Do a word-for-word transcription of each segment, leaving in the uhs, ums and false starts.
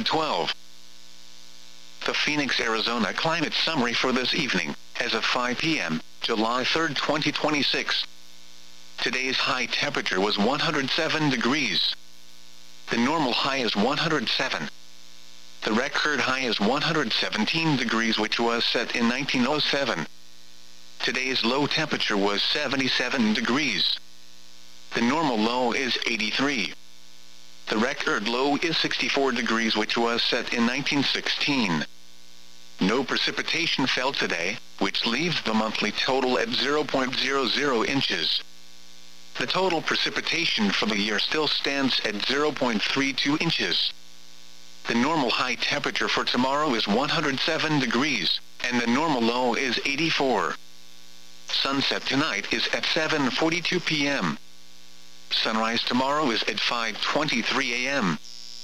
seven twelve. The Phoenix, Arizona climate summary for this evening, as of five p m, July third, twenty twenty-six. Today's high temperature was one hundred seven degrees. The normal high is one hundred seven. The record high is one hundred seventeen degrees, which was set in nineteen oh seven. Today's low temperature was seventy-seven degrees. The normal low is eighty-three. The record low is sixty-four degrees, which was set in nineteen sixteen. No precipitation fell today, which leaves the monthly total at zero point zero zero inches. The total precipitation for the year still stands at zero point three two inches. The normal high temperature for tomorrow is one hundred seven degrees, and the normal low is eighty-four. Sunset tonight is at seven forty-two p m Sunrise tomorrow is at five twenty-three a m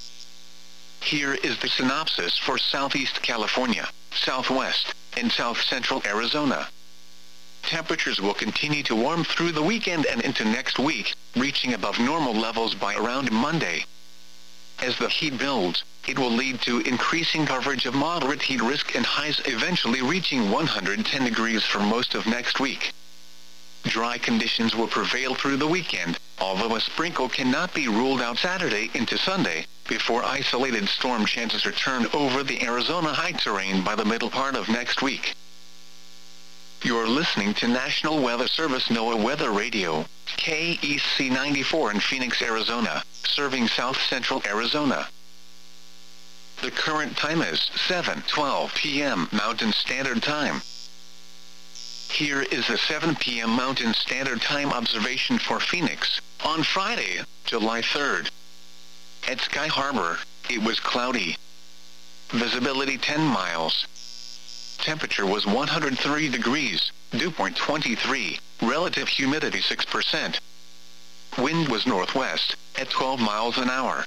Here is the synopsis for Southeast California, Southwest, and South Central Arizona. Temperatures will continue to warm through the weekend and into next week, reaching above normal levels by around Monday. As the heat builds, it will lead to increasing coverage of moderate heat risk and highs eventually reaching one hundred ten degrees for most of next week. Dry conditions will prevail through the weekend, although a sprinkle cannot be ruled out Saturday into Sunday, before isolated storm chances return over the Arizona high terrain by the middle part of next week. You're listening to National Weather Service NOAA Weather Radio, K E C ninety-four in Phoenix, Arizona, serving South Central Arizona. The current time is seven twelve p m Mountain Standard Time. Here is the seven p m Mountain Standard Time observation for Phoenix, on Friday, July third. At Sky Harbor, it was cloudy. Visibility ten miles. Temperature was one hundred three degrees, dew point twenty-three, relative humidity six percent. Wind was northwest, at twelve miles an hour.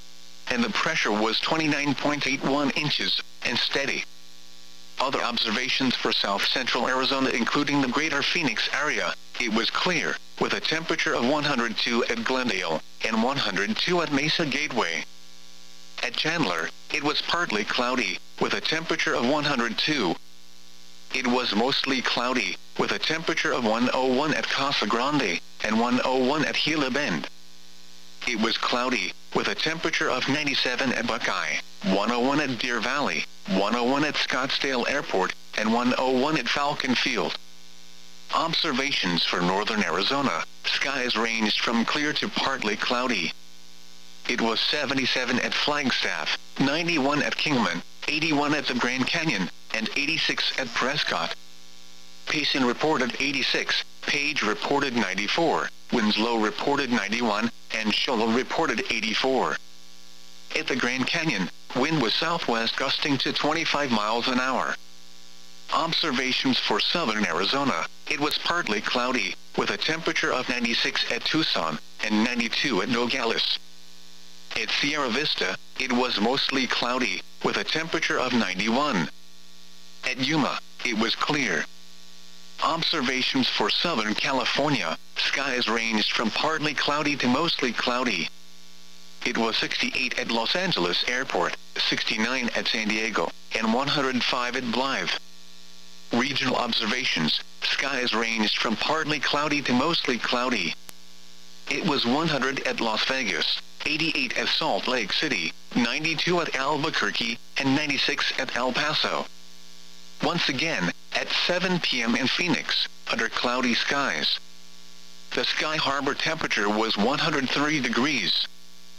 And the pressure was twenty-nine point eight one inches, and steady. Other observations for South Central Arizona, including the greater Phoenix area, it was clear, with a temperature of one hundred two at Glendale, and one hundred two at Mesa Gateway. At Chandler, it was partly cloudy, with a temperature of one hundred two. It was mostly cloudy, with a temperature of one hundred one at Casa Grande, and one hundred one at Gila Bend. It was cloudy, with a temperature of ninety-seven at Buckeye, one hundred one at Deer Valley, one hundred one at Scottsdale Airport, and one hundred one at Falcon Field. Observations for northern Arizona, skies ranged from clear to partly cloudy. It was seventy-seven at Flagstaff, ninety-one at Kingman, eighty-one at the Grand Canyon, and eighty-six at Prescott. Payson reported eighty-six, Page reported ninety-four, Winslow reported ninety-one, and Shoal reported eighty-four. At the Grand Canyon, wind was southwest gusting to twenty-five miles an hour. Observations for southern Arizona, it was partly cloudy, with a temperature of ninety-six at Tucson, and ninety-two at Nogales. At Sierra Vista, it was mostly cloudy, with a temperature of ninety-one. At Yuma, it was clear. Observations for Southern California, skies ranged from partly cloudy to mostly cloudy. It was sixty-eight at Los Angeles Airport, sixty-nine at San Diego, and one hundred five at Blythe. Regional observations, skies ranged from partly cloudy to mostly cloudy. It was one hundred at Las Vegas, eighty-eight at Salt Lake City, ninety-two at Albuquerque, and ninety-six at El Paso. Once again, at seven p m in Phoenix, under cloudy skies. The Sky Harbor temperature was one hundred three degrees.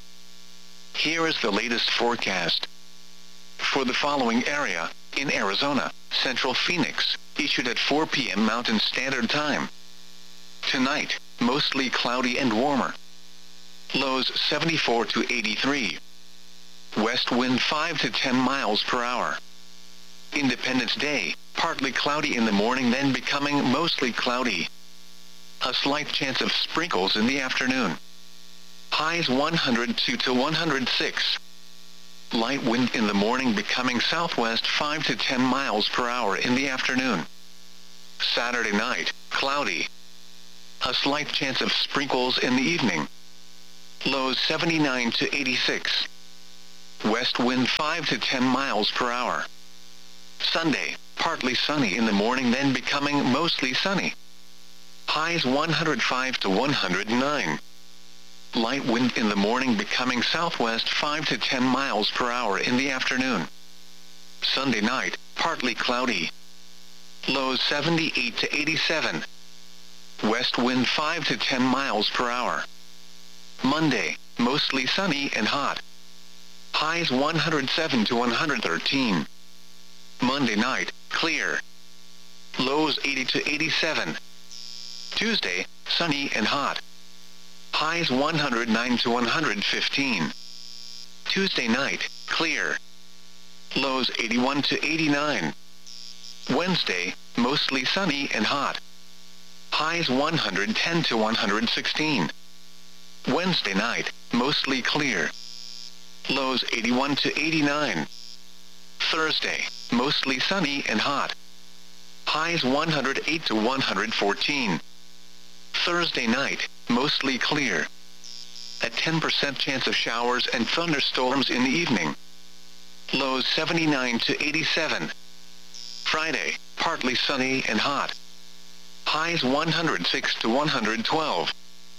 Here is the latest forecast. For the following area, in Arizona, Central Phoenix, issued at four p m Mountain Standard Time. Tonight, mostly cloudy and warmer. Lows seventy-four to eighty-three. West wind five to ten miles per hour. Independence Day, partly cloudy in the morning, then becoming mostly cloudy. A slight chance of sprinkles in the afternoon. Highs one hundred two to one hundred six. Light wind in the morning, becoming southwest five to ten miles per hour in the afternoon. Saturday night, cloudy. A slight chance of sprinkles in the evening. Lows seventy-nine to eighty-six. west wind five to ten miles per hour. Sunday, partly sunny in the morning then becoming mostly sunny. Highs one hundred five to one hundred nine. Light wind in the morning becoming southwest five to ten miles per hour in the afternoon. Sunday night, partly cloudy. Lows seventy-eight to eighty-seven. West wind five to ten miles per hour. Monday, mostly sunny and hot. Highs one hundred seven to one hundred thirteen. Monday night, clear. Lows eighty to eighty-seven. Tuesday, sunny and hot. Highs one hundred nine to one hundred fifteen. Tuesday night, clear. Lows eighty-one to eighty-nine. Wednesday, mostly sunny and hot. Highs one hundred ten to one hundred sixteen. Wednesday night, mostly clear. Lows eighty-one to eighty-nine. Thursday, mostly sunny and hot. Highs one hundred eight to one hundred fourteen. Thursday night, mostly clear. A ten percent chance of showers and thunderstorms in the evening. Lows seventy-nine to eighty-seven. Friday, partly sunny and hot. Highs one hundred six to one hundred twelve.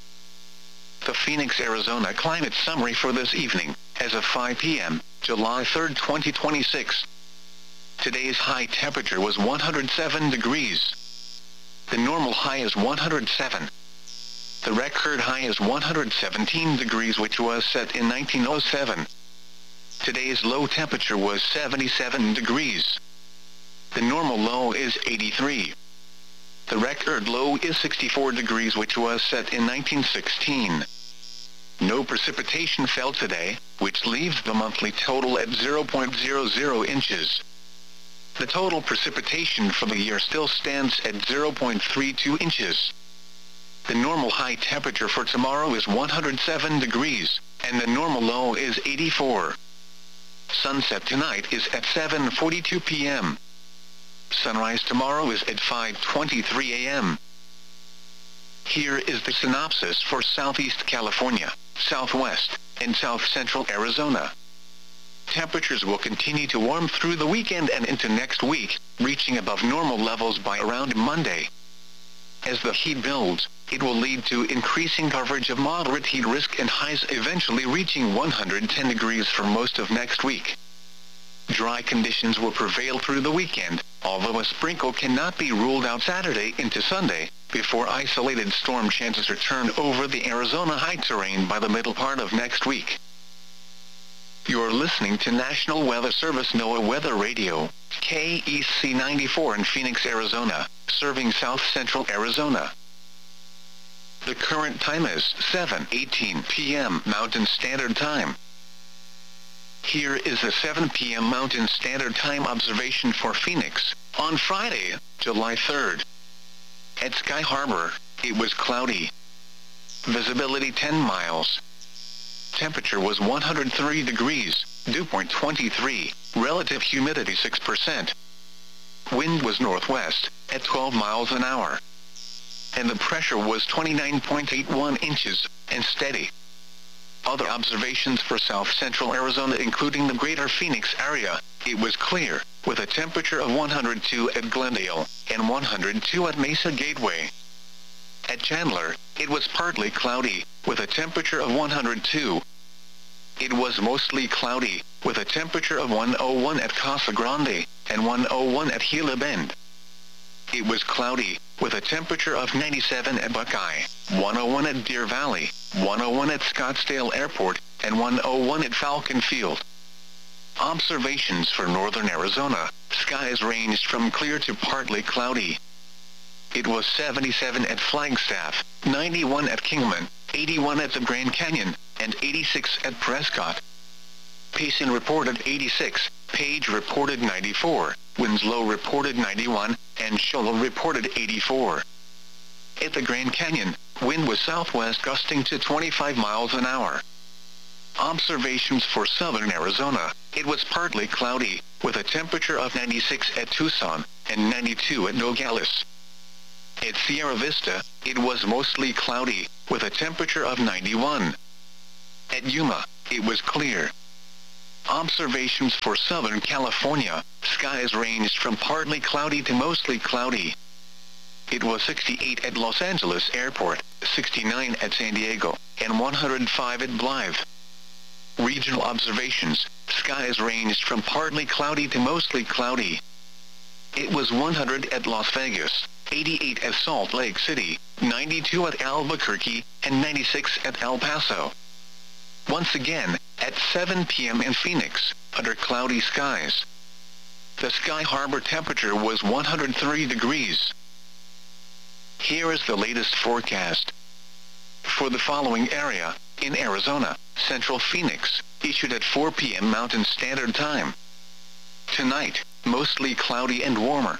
The Phoenix, Arizona climate summary for this evening, as of five p m, July third, twenty twenty-six. Today's high temperature was one hundred seven degrees. The normal high is one hundred seven. The record high is one hundred seventeen degrees, which was set in nineteen oh seven. Today's low temperature was seventy-seven degrees. The normal low is eighty-three. The record low is sixty-four degrees, which was set in nineteen sixteen. No precipitation fell today, which leaves the monthly total at zero point zero zero inches. The total precipitation for the year still stands at zero point three two inches. The normal high temperature for tomorrow is one hundred seven degrees, and the normal low is eighty-four. Sunset tonight is at seven forty-two p m Sunrise tomorrow is at five twenty-three a m Here is the synopsis for Southeast California, Southwest, and South Central Arizona. Temperatures will continue to warm through the weekend and into next week, reaching above normal levels by around Monday. As the heat builds, it will lead to increasing coverage of moderate heat risk and highs eventually reaching one hundred ten degrees for most of next week. Dry conditions will prevail through the weekend, although a sprinkle cannot be ruled out Saturday into Sunday, before isolated storm chances return over the Arizona high terrain by the middle part of next week. You're listening to National Weather Service NOAA Weather Radio, K E C ninety-four in Phoenix, Arizona, serving South Central Arizona. The current time is seven eighteen p m Mountain Standard Time. Here is the seven p m Mountain Standard Time observation for Phoenix, on Friday, July third. At Sky Harbor, it was cloudy. Visibility ten miles. Temperature was one hundred three degrees, dew point twenty-three, relative humidity six percent. Wind was northwest, at twelve miles an hour. And the pressure was twenty-nine point eight one inches, and steady. Other observations for South Central Arizona, including the greater Phoenix area, it was clear, with a temperature of one hundred two at Glendale, and one hundred two at Mesa Gateway. At Chandler, it was partly cloudy, with a temperature of one hundred two. It was mostly cloudy, with a temperature of one oh one at Casa Grande, and one oh one at Gila Bend. It was cloudy, with a temperature of ninety-seven at Buckeye, one oh one at Deer Valley, one oh one at Scottsdale Airport, and one oh one at Falcon Field. Observations for northern Arizona, skies ranged from clear to partly cloudy. It was seventy-seven at Flagstaff, ninety-one at Kingman, eighty-one at the Grand Canyon, and eighty-six at Prescott. Payson reported eighty-six, Page reported ninety-four, Winslow reported ninety-one, and Shoal reported eighty-four. At the Grand Canyon, wind was southwest gusting to twenty-five miles an hour. Observations for southern Arizona, it was partly cloudy, with a temperature of ninety-six at Tucson, and ninety-two at Nogales. At Sierra Vista, it was mostly cloudy, with a temperature of ninety-one. At Yuma, it was clear. Observations for Southern California, skies ranged from partly cloudy to mostly cloudy. It was sixty-eight at Los Angeles Airport, sixty-nine at San Diego, and one hundred five at Blythe. Regional observations, skies ranged from partly cloudy to mostly cloudy. It was one hundred at Las Vegas, eighty-eight at Salt Lake City, ninety-two at Albuquerque, and ninety-six at El Paso. Once again, at seven p m in Phoenix, under cloudy skies. The Sky Harbor temperature was one hundred three degrees. Here is the latest forecast. For the following area, in Arizona, Central Phoenix, issued at four p m Mountain Standard Time. Tonight, mostly cloudy and warmer.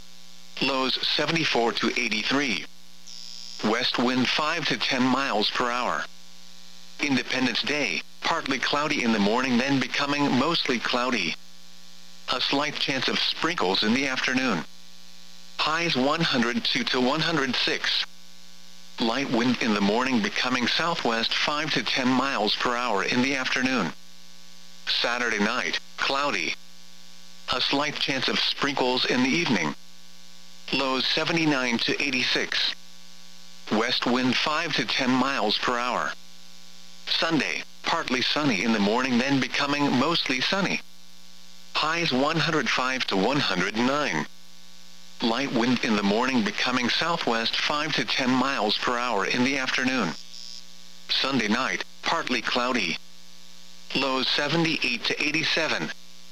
Lows seventy-four to eighty-three. West wind five to ten miles per hour. Independence Day, partly cloudy in the morning then becoming mostly cloudy. A slight chance of sprinkles in the afternoon. Highs one hundred two to one hundred six. Light wind in the morning becoming southwest five to ten miles per hour in the afternoon. Saturday night, cloudy. A slight chance of sprinkles in the evening. Lows seventy-nine to eighty-six. West wind five to ten miles per hour. Sunday, partly sunny in the morning then becoming mostly sunny. Highs one hundred five to one hundred nine. Light wind in the morning becoming southwest five to ten miles per hour in the afternoon. Sunday night, partly cloudy. Lows seventy-eight to eighty-seven.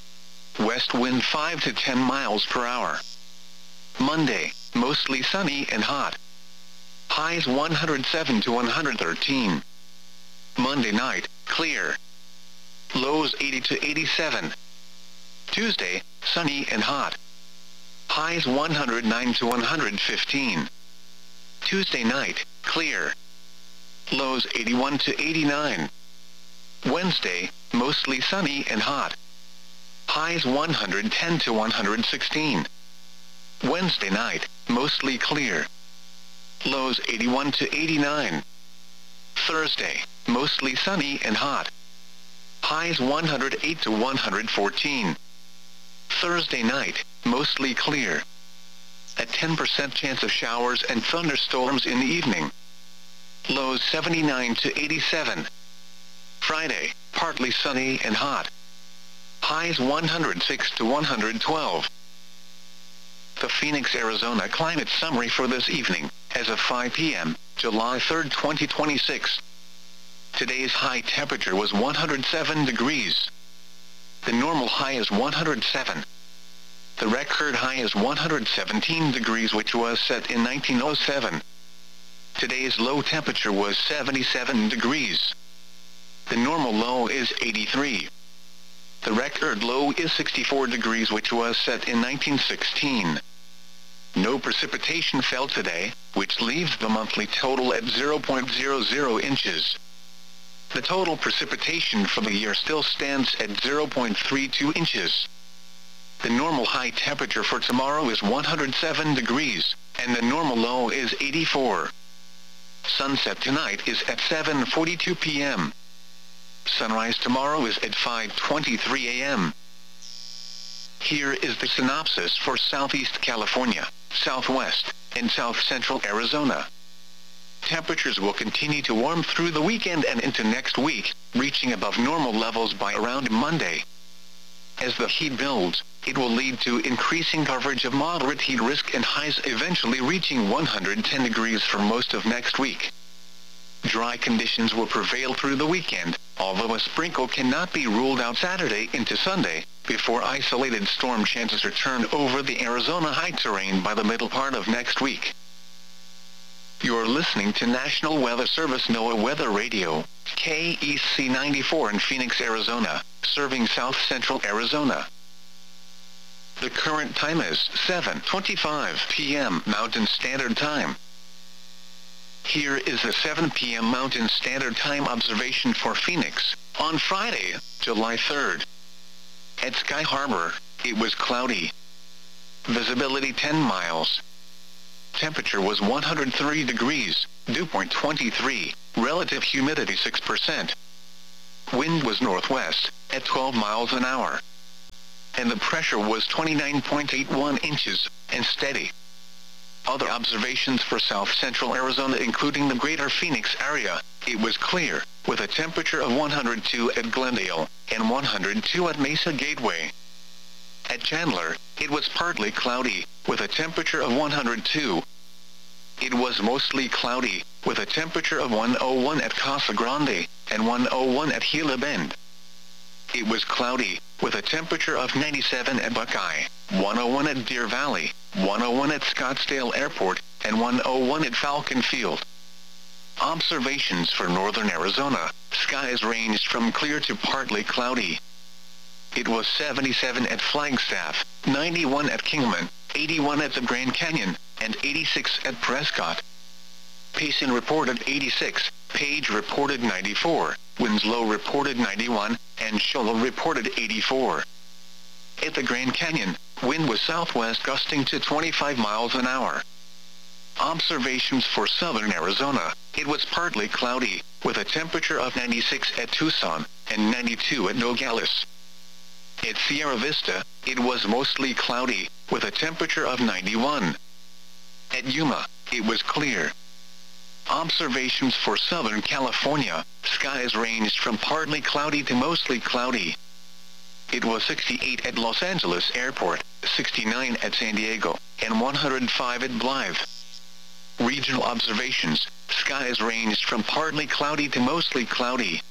West wind five to ten miles per hour. Monday, mostly sunny and hot. Highs one hundred seven to one hundred thirteen. Monday night, clear. Lows eighty to eighty-seven. Tuesday, sunny and hot. Highs one hundred nine to one hundred fifteen. Tuesday night, clear. Lows eighty-one to eighty-nine. Wednesday, mostly sunny and hot. Highs one hundred ten to one hundred sixteen. Wednesday night, mostly clear. Lows eighty-one to eighty-nine. Thursday, mostly sunny and hot. Highs one hundred eight to one hundred fourteen. Thursday night, mostly clear. A ten percent chance of showers and thunderstorms in the evening. Lows seventy-nine to eighty-seven. Friday, partly sunny and hot. Highs one hundred six to one hundred twelve. The Phoenix, Arizona climate summary for this evening, as of five p m, July third, twenty twenty-six. Today's high temperature was one hundred seven degrees. The normal high is one hundred seven. The record high is one hundred seventeen degrees, which was set in nineteen oh seven. Today's low temperature was seventy-seven degrees. The normal low is eighty-three. The record low is sixty-four degrees, which was set in nineteen sixteen. No precipitation fell today, which leaves the monthly total at zero point zero zero inches. The total precipitation for the year still stands at zero point three two inches. The normal high temperature for tomorrow is one hundred seven degrees, and the normal low is eighty-four. Sunset tonight is at seven forty-two p m Sunrise tomorrow is at five twenty-three a m Here is the synopsis for Southeast California, Southwest, and South Central Arizona. Temperatures will continue to warm through the weekend and into next week, reaching above normal levels by around Monday. As the heat builds, it will lead to increasing coverage of moderate heat risk and highs eventually reaching one hundred ten degrees for most of next week. Dry conditions will prevail through the weekend, although a sprinkle cannot be ruled out Saturday into Sunday, before isolated storm chances return over the Arizona high terrain by the middle part of next week. You're listening to National Weather Service NOAA Weather Radio, K E C ninety-four in Phoenix, Arizona, serving South Central Arizona. The current time is seven twenty-five p m Mountain Standard Time. Here is the seven p m Mountain Standard Time observation for Phoenix, on Friday, July third. At Sky Harbor, it was cloudy. Visibility ten miles. Temperature was one hundred three degrees, dew point twenty-three, relative humidity six percent. wind was northwest, at twelve miles an hour. And the pressure was twenty-nine point eight one inches, and steady. Other observations for south-central Arizona including the greater Phoenix area, it was clear, with a temperature of one hundred two at Glendale, and one hundred two at Mesa Gateway. At Chandler, it was partly cloudy, with a temperature of one hundred two. It was mostly cloudy, with a temperature of one hundred one at Casa Grande, and one hundred one at Gila Bend. It was cloudy, with a temperature of ninety-seven at Buckeye, one hundred one at Deer Valley, one hundred one at Scottsdale Airport, and one hundred one at Falcon Field. Observations for northern Arizona, skies ranged from clear to partly cloudy. It was seventy-seven at Flagstaff, ninety-one at Kingman, eighty-one at the Grand Canyon, and eighty-six at Prescott. Payson reported eighty-six, Page reported ninety-four, Winslow reported ninety-one, and Shola reported eighty-four. At the Grand Canyon, wind was southwest gusting to twenty-five miles an hour. Observations for southern Arizona, it was partly cloudy, with a temperature of ninety-six at Tucson, and ninety-two at Nogales. At Sierra Vista, it was mostly cloudy, with a temperature of ninety-one. At Yuma, it was clear. Observations for Southern California, skies ranged from partly cloudy to mostly cloudy. It was sixty-eight at Los Angeles Airport, sixty-nine at San Diego, and one hundred five at Blythe. Regional observations, skies ranged from partly cloudy to mostly cloudy.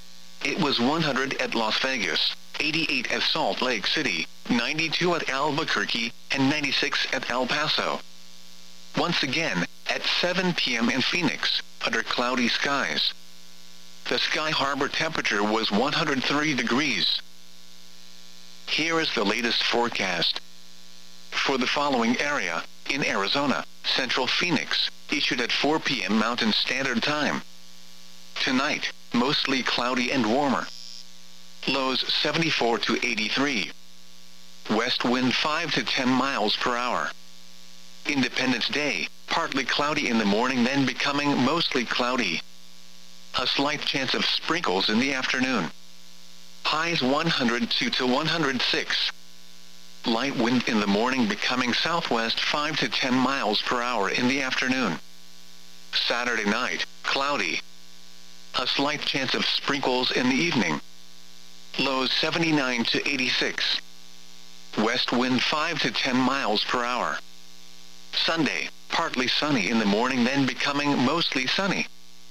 It was one hundred at Las Vegas, eighty-eight at Salt Lake City, ninety-two at Albuquerque, and ninety-six at El Paso. Once again, at seven p m in Phoenix, under cloudy skies. The Sky Harbor temperature was one hundred three degrees. Here is the latest forecast. For the following area, in Arizona, Central Phoenix, issued at four p m Mountain Standard Time. Tonight, mostly cloudy and warmer. Lows seventy-four to eighty-three. West wind five to ten miles per hour. Independence Day, partly cloudy in the morning then becoming mostly cloudy. A slight chance of sprinkles in the afternoon. Highs one hundred two to one hundred six. Light wind in the morning becoming southwest five to ten miles per hour in the afternoon. Saturday night, cloudy. A slight chance of sprinkles in the evening. Lows seventy-nine to eighty-six. West wind five to ten miles per hour. Sunday, partly sunny in the morning then becoming mostly sunny.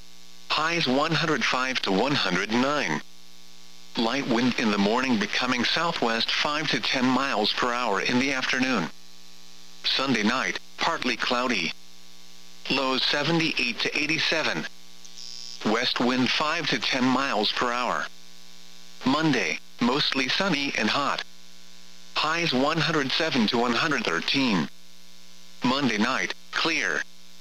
Highs one hundred five to one hundred nine. Light wind in the morning becoming southwest five to ten miles per hour in the afternoon. Sunday night, partly cloudy. Lows seventy-eight to eighty-seven. West wind five to ten miles per hour. Monday, mostly sunny and hot. Highs one hundred seven to one hundred thirteen. Monday night, clear.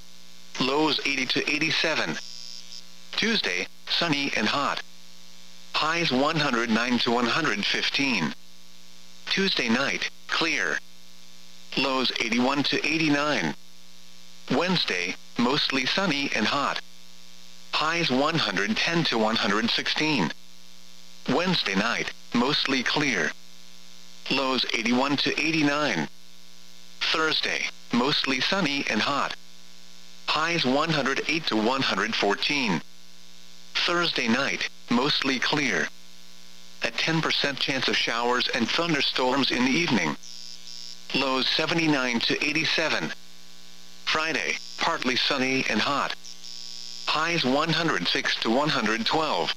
Lows eighty to eighty-seven. Tuesday, sunny and hot. Highs one hundred nine to one hundred fifteen. Tuesday night, clear. Lows eighty-one to eighty-nine. Wednesday, mostly sunny and hot. Highs one hundred ten to one hundred sixteen. Wednesday night, mostly clear. Lows eighty-one to eighty-nine. Thursday, mostly sunny and hot. Highs one hundred eight to one hundred fourteen. Thursday night, mostly clear. A ten percent chance of showers and thunderstorms in the evening. Lows seventy-nine to eighty-seven. Friday, partly sunny and hot. Highs one hundred six to one hundred twelve.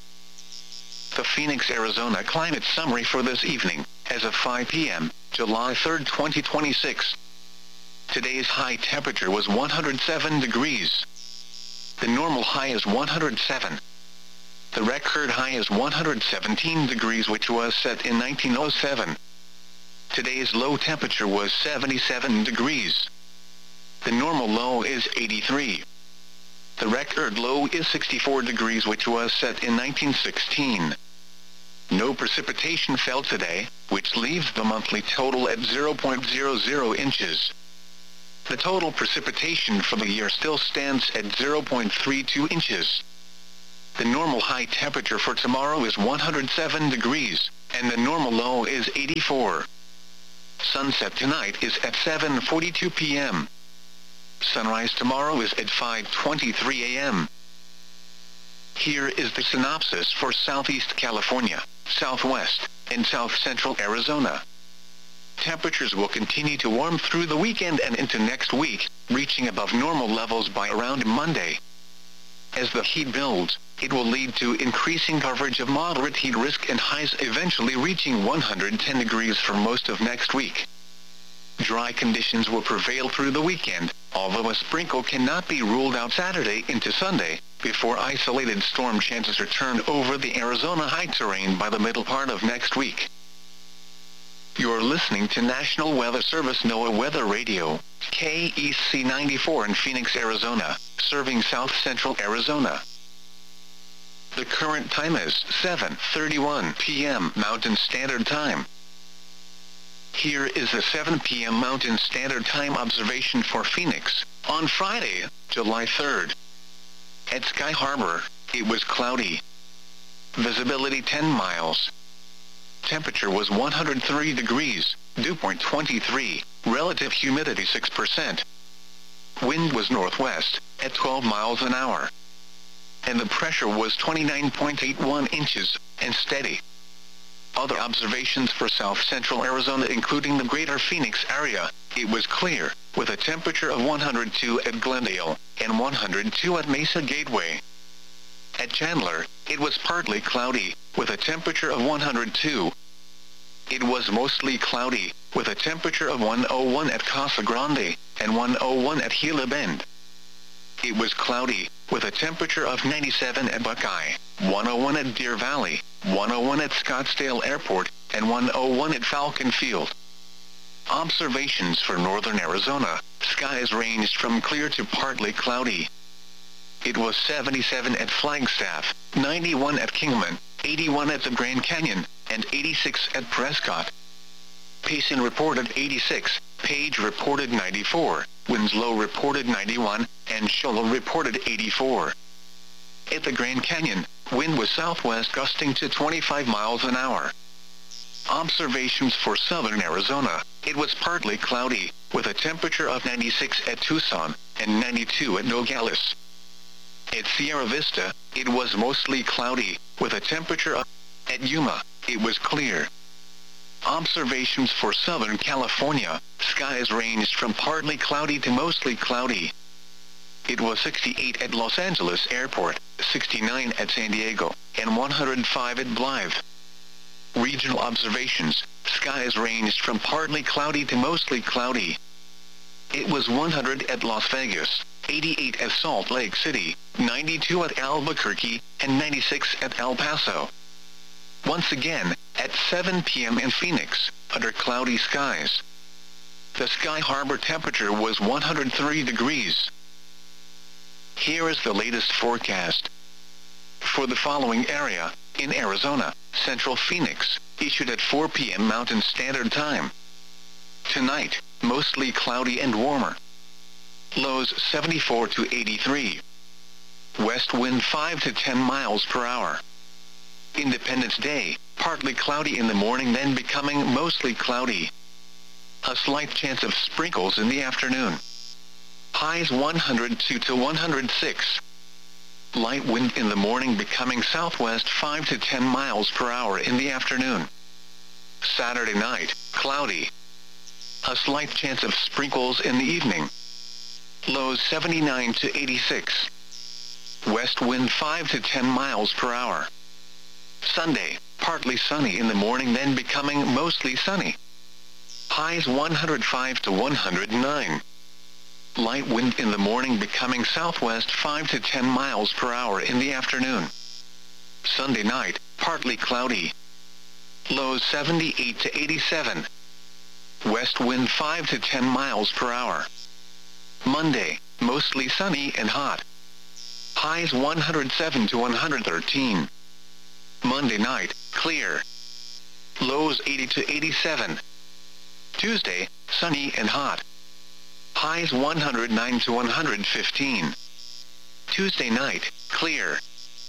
The Phoenix, Arizona climate summary for this evening, as of five p m, July third, twenty twenty-six. Today's high temperature was one hundred seven degrees. The normal high is one hundred seven. The record high is one hundred seventeen degrees, which was set in nineteen oh seven. Today's low temperature was seventy-seven degrees. The normal low is eighty-three. The record low is sixty-four degrees, which was set in nineteen sixteen. No precipitation fell today, which leaves the monthly total at zero point zero zero inches. The total precipitation for the year still stands at zero point three two inches. The normal high temperature for tomorrow is one hundred seven degrees, and the normal low is eighty-four. Sunset tonight is at seven forty-two p m Sunrise tomorrow is at five twenty-three a m Here is the synopsis for Southeast California, Southwest, and South Central Arizona. Temperatures will continue to warm through the weekend and into next week, reaching above normal levels by around Monday. As the heat builds, it will lead to increasing coverage of moderate heat risk and highs eventually reaching one hundred ten degrees for most of next week. Dry conditions will prevail through the weekend, although a sprinkle cannot be ruled out Saturday into Sunday, before isolated storm chances return over the Arizona high terrain by the middle part of next week. You're listening to National Weather Service NOAA Weather Radio, K E C ninety-four in Phoenix, Arizona, serving South Central Arizona. The current time is seven thirty-one p m Mountain Standard Time. Here is the seven p m Mountain Standard Time observation for Phoenix, on Friday, July third. At Sky Harbor, it was cloudy. Visibility ten miles. Temperature was one hundred three degrees, dew point twenty-three, relative humidity six percent. Wind was northwest, at twelve miles an hour. And the pressure was twenty-nine point eight one inches, and steady. Other observations for South Central Arizona including the greater Phoenix area, it was clear, with a temperature of one hundred two at Glendale, and one hundred two at Mesa Gateway. At Chandler, it was partly cloudy, with a temperature of one hundred two. It was mostly cloudy, with a temperature of one hundred one at Casa Grande, and one hundred one at Gila Bend. It was cloudy, with a temperature of ninety-seven at Buckeye, one hundred one at Deer Valley, one hundred one at Scottsdale Airport, and one hundred one at Falcon Field. Observations for northern Arizona, skies ranged from clear to partly cloudy. It was seventy-seven at Flagstaff, ninety-one at Kingman, eighty-one at the Grand Canyon, and eighty-six at Prescott. Payson reported eighty-six, Page reported ninety-four, Winslow reported ninety-one, and Shoalo reported eighty-four. At the Grand Canyon, wind was southwest gusting to twenty-five miles an hour. Observations for southern Arizona, it was partly cloudy, with a temperature of ninety-six at Tucson, and ninety-two at Nogales. At Sierra Vista, it was mostly cloudy, with a temperature of... At Yuma, it was clear. Observations for Southern California, skies ranged from partly cloudy to mostly cloudy. It was sixty-eight at Los Angeles Airport, sixty-nine at San Diego, and one hundred five at Blythe. Regional observations, skies ranged from partly cloudy to mostly cloudy. It was one hundred at Las Vegas, eighty-eight at Salt Lake City, ninety-two at Albuquerque, and ninety-six at El Paso. Once again, at seven p m in Phoenix, under cloudy skies. The Sky Harbor temperature was one hundred three degrees. Here is the latest forecast. For the following area, in Arizona, Central Phoenix, issued at four p m Mountain Standard Time. Tonight, mostly cloudy and warmer. Lows seventy-four to eighty-three. West wind five to ten miles per hour. Independence Day, partly cloudy in the morning then becoming mostly cloudy. A slight chance of sprinkles in the afternoon. Highs one hundred two to one hundred six. Light wind in the morning becoming southwest five to ten miles per hour in the afternoon. Saturday night, cloudy. A slight chance of sprinkles in the evening. Lows seventy-nine to eighty-six. West wind five to ten miles per hour. Sunday, partly sunny in the morning then becoming mostly sunny. Highs one hundred five to one hundred nine. Light wind in the morning becoming southwest five to ten miles per hour in the afternoon. Sunday night, partly cloudy. Lows seventy-eight to eighty-seven. West wind five to ten miles per hour. Monday, mostly sunny and hot. Highs one hundred seven to one hundred thirteen. Monday night, clear. Lows eighty to eighty-seven. Tuesday, sunny and hot. Highs one hundred nine to one hundred fifteen. Tuesday night, clear.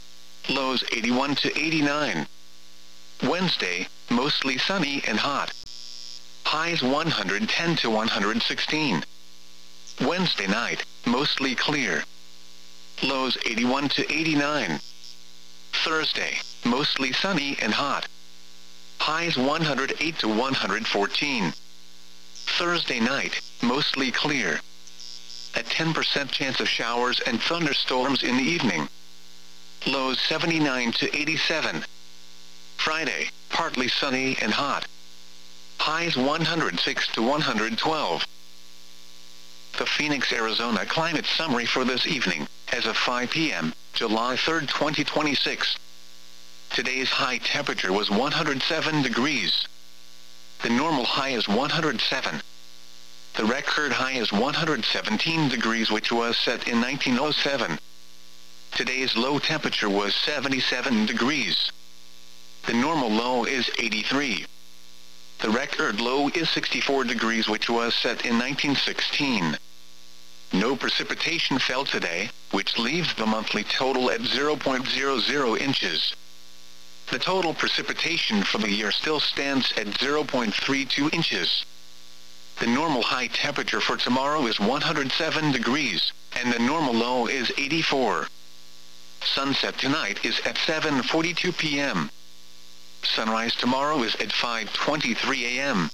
Lows eighty-one to eighty-nine. Wednesday, mostly sunny and hot. Highs one hundred ten to one hundred sixteen. Wednesday night, mostly clear. Lows eighty-one to eighty-nine. Thursday, mostly sunny and hot. Highs one hundred eight to one hundred fourteen. Thursday night, mostly clear. A ten percent chance of showers and thunderstorms in the evening. Lows seventy-nine to eighty-seven. Friday, partly sunny and hot. Highs one hundred six to one hundred twelve. The Phoenix, Arizona climate summary for this evening, as of five p m, July third, twenty twenty-six. Today's high temperature was one hundred seven degrees. The normal high is one hundred seven. The record high is one hundred seventeen degrees, which was set in nineteen oh seven. Today's low temperature was seventy-seven degrees. The normal low is eighty-three. The record low is sixty-four degrees, which was set in nineteen sixteen. No precipitation fell today, which leaves the monthly total at zero point zero zero inches. The total precipitation for the year still stands at zero point three two inches. The normal high temperature for tomorrow is one hundred seven degrees, and the normal low is eighty-four. Sunset tonight is at seven forty-two p m Sunrise tomorrow is at five twenty-three a m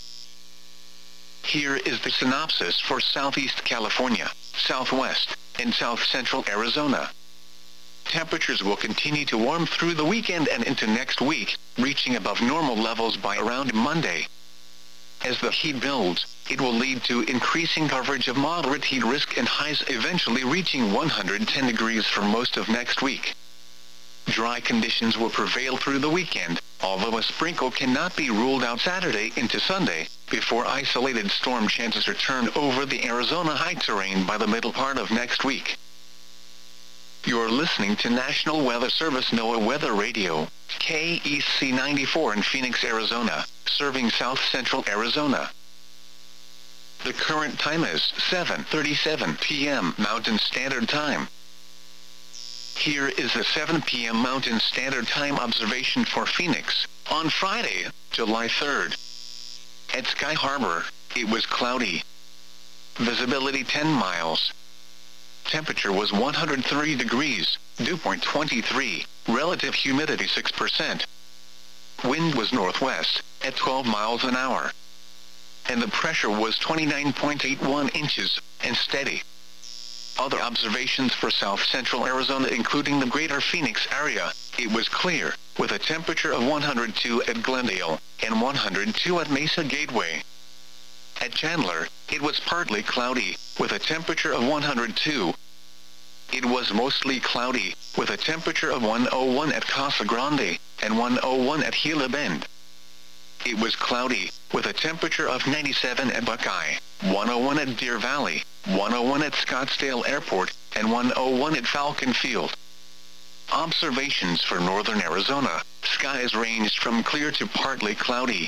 Here is the synopsis for Southeast California, Southwest, and South Central Arizona. Temperatures will continue to warm through the weekend and into next week, reaching above normal levels by around Monday. As the heat builds, it will lead to increasing coverage of moderate heat risk and highs eventually reaching one hundred ten degrees for most of next week. Dry conditions will prevail through the weekend, although a sprinkle cannot be ruled out Saturday into Sunday, before isolated storm chances return over the Arizona high terrain by the middle part of next week. You're listening to National Weather Service NOAA Weather Radio, K E C ninety-four in Phoenix, Arizona, serving South Central Arizona. The current time is seven thirty-seven p m Mountain Standard Time. Here is the seven p m Mountain Standard Time observation for Phoenix, on Friday, July third. At Sky Harbor, it was cloudy. Visibility ten miles. Temperature was one hundred three degrees, dew point twenty-three, relative humidity six percent. Wind was northwest, at twelve miles an hour. And the pressure was twenty-nine point eight one inches, and steady. Other observations for South Central Arizona, including the greater Phoenix area, it was clear, with a temperature of one hundred two at Glendale, and one hundred two at Mesa Gateway. At Chandler, it was partly cloudy, with a temperature of one hundred two. It was mostly cloudy, with a temperature of one hundred one at Casa Grande, and one hundred one at Gila Bend. It was cloudy, with a temperature of ninety-seven at Buckeye, one hundred one at Deer Valley, one hundred one at Scottsdale Airport, and one hundred one at Falcon Field. Observations for northern Arizona, skies ranged from clear to partly cloudy.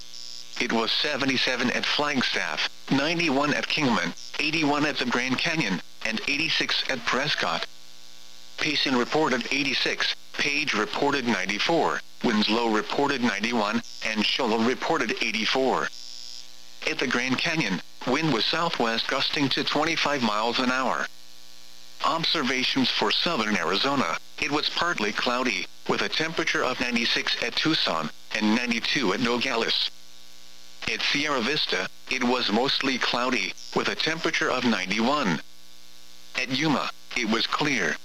It was seventy-seven at Flagstaff, ninety-one at Kingman, eighty-one at the Grand Canyon, and eighty-six at Prescott. Payson reported eighty-six, Page reported ninety-four, Winslow reported ninety-one, and Shola reported eighty-four. At the Grand Canyon, wind was southwest gusting to twenty-five miles an hour. Observations for southern Arizona, it was partly cloudy, with a temperature of ninety-six at Tucson, and ninety-two at Nogales. At Sierra Vista, it was mostly cloudy, with a temperature of ninety-one. At Yuma, it was clear.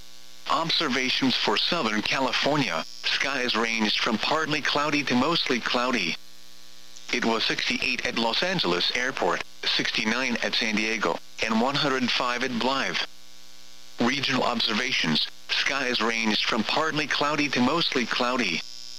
Observations for Southern California, skies ranged from partly cloudy to mostly cloudy. It was sixty-eight at Los Angeles Airport, sixty-nine at San Diego, and one hundred five at Blythe. Regional observations, skies ranged from partly cloudy to mostly cloudy.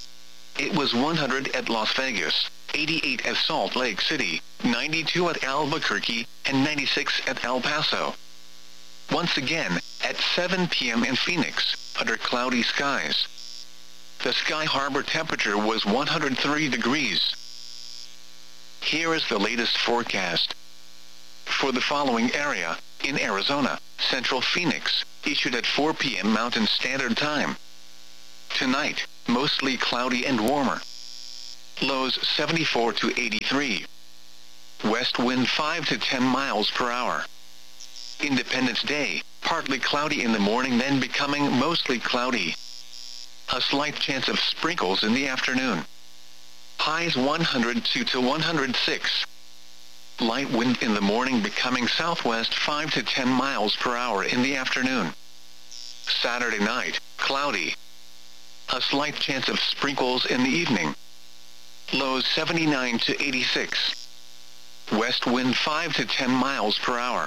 It was one hundred at Las Vegas, eighty-eight at Salt Lake City, ninety-two at Albuquerque, and ninety-six at El Paso. Once again, at seven p m in Phoenix, under cloudy skies. The Sky Harbor temperature was one hundred three degrees. Here is the latest forecast. For the following area, in Arizona, Central Phoenix, issued at four p m Mountain Standard Time. Tonight, mostly cloudy and warmer. Lows seventy-four to eighty-three. West wind five to ten miles per hour. Independence Day, partly cloudy in the morning then becoming mostly cloudy. A slight chance of sprinkles in the afternoon. Highs one hundred two to one hundred six. Light wind in the morning becoming southwest five to ten miles per hour in the afternoon. Saturday night, cloudy. A slight chance of sprinkles in the evening. Lows seventy-nine to eighty-six. West wind five to ten miles per hour.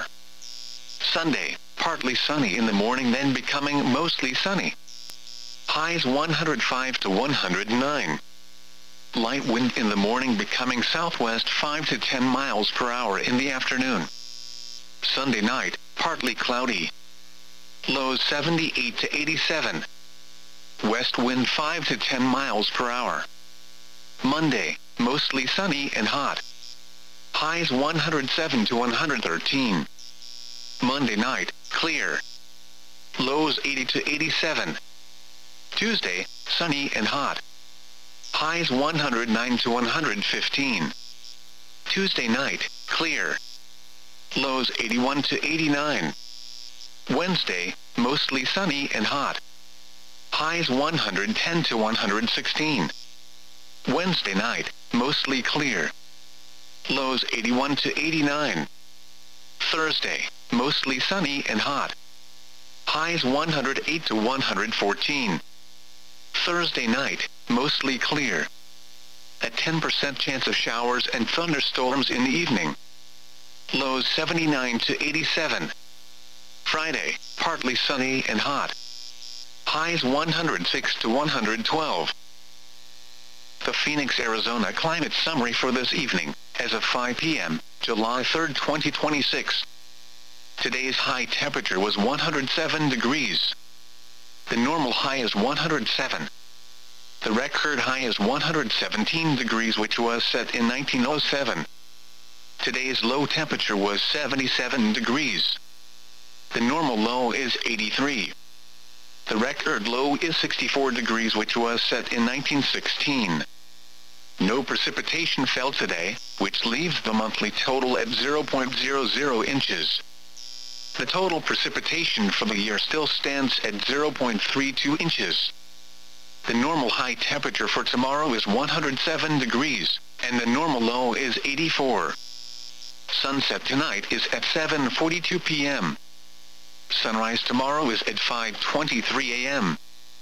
Sunday, partly sunny in the morning then becoming mostly sunny. Highs one hundred five to one hundred nine. Light wind in the morning becoming southwest five to ten miles per hour in the afternoon. Sunday night, partly cloudy. Lows seventy-eight to eighty-seven. West wind five to ten miles per hour. Monday, mostly sunny and hot. Highs one hundred seven to one hundred thirteen. Monday night, clear. Lows eighty to eighty-seven. Tuesday, sunny and hot. Highs one hundred nine to one hundred fifteen. Tuesday night, clear. Lows eighty-one to eighty-nine. Wednesday, mostly sunny and hot. Highs one hundred ten to one hundred sixteen. Wednesday night, mostly clear. Lows eighty-one to eighty-nine. Thursday, mostly sunny and hot. Highs one hundred eight to one hundred fourteen. Thursday night, mostly clear. A ten percent chance of showers and thunderstorms in the evening. Lows seventy-nine to eighty-seven. Friday, partly sunny and hot. Highs one hundred six to one hundred twelve. The Phoenix, Arizona climate summary for this evening, as of five p m, July third, twenty twenty-six. Today's high temperature was one hundred seven degrees. The normal high is one hundred seven. The record high is one hundred seventeen degrees, which was set in nineteen oh seven. Today's low temperature was seventy-seven degrees. The normal low is eighty-three. The record low is sixty-four degrees, which was set in nineteen sixteen. No precipitation fell today, which leaves the monthly total at zero point zero zero inches. The total precipitation for the year still stands at zero point three two inches. The normal high temperature for tomorrow is one hundred seven degrees, and the normal low is eighty-four. Sunset tonight is at seven forty-two p m Sunrise tomorrow is at five twenty-three a m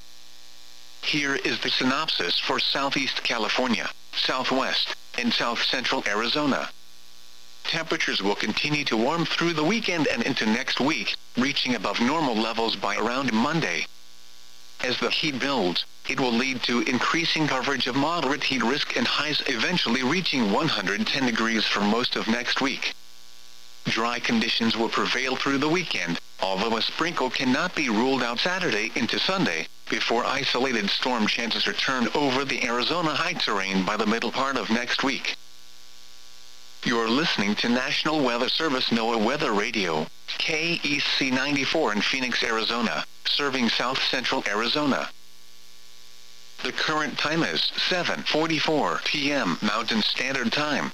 Here is the synopsis for Southeast California, Southwest, and South Central Arizona. Temperatures will continue to warm through the weekend and into next week, reaching above normal levels by around Monday. As the heat builds, it will lead to increasing coverage of moderate heat risk and highs eventually reaching one hundred ten degrees for most of next week. Dry conditions will prevail through the weekend, although a sprinkle cannot be ruled out Saturday into Sunday, before isolated storm chances return over the Arizona high terrain by the middle part of next week. You're listening to National Weather Service NOAA Weather Radio, K E C ninety-four in Phoenix, Arizona, serving South Central Arizona. The current time is seven forty-four p m Mountain Standard Time.